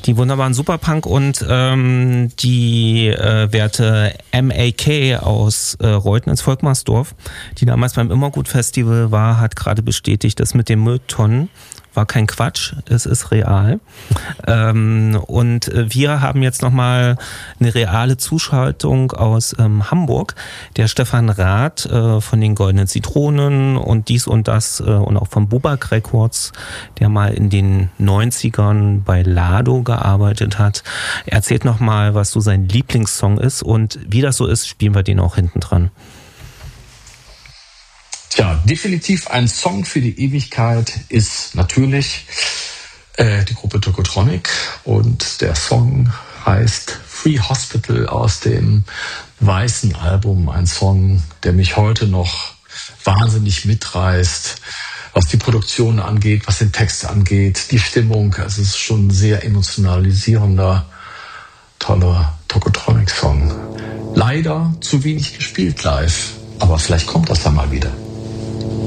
Die wunderbaren Superpunk und die werte MAK aus Reuten ins Volkmarsdorf, die damals beim Immergut-Festival war, hat gerade bestätigt, dass mit den Mülltonnen war kein Quatsch, es ist real. Und wir haben jetzt nochmal eine reale Zuschaltung aus Hamburg. Der Stefan Rath von den Goldenen Zitronen und dies und das und auch von Bubak Records, der mal in den 90ern bei Lado gearbeitet hat, erzählt nochmal, was so sein Lieblingssong ist, und wie das so ist, spielen wir den auch hinten dran. Tja, definitiv ein Song für die Ewigkeit ist natürlich die Gruppe Tokotronic, und der Song heißt Free Hospital aus dem weißen Album. Ein Song, der mich heute noch wahnsinnig mitreißt, was die Produktion angeht, was den Text angeht, die Stimmung. Also es ist schon ein sehr emotionalisierender, toller Tokotronic-Song. Leider zu wenig gespielt live, aber vielleicht kommt das dann mal wieder.